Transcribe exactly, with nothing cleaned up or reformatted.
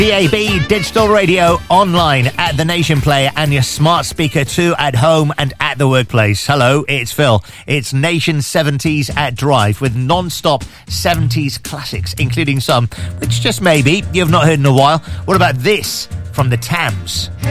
D A B Digital Radio online at the Nation Player and your smart speaker too at home and at the workplace. Hello, it's Phil. It's Nation seventies at Drive with non-stop seventies classics, including some which just maybe you've not heard in a while. What about this from the Tams?